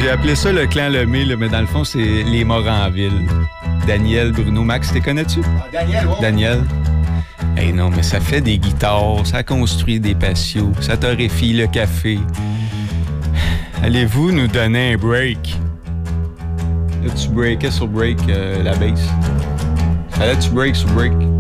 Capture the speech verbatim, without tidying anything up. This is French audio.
j'ai appelé ça le clan Lemay, là, mais dans le fond, c'est les Moranville. Daniel, Bruno, Max, t'es connais-tu? Ah, Daniel, ouais. Daniel. Hey non, mais ça fait des guitares, ça construit des patios, ça torréfie le café. Allez-vous nous donner un break? Là, tu breakais sur break euh, la bass. Fallait tu break sur break.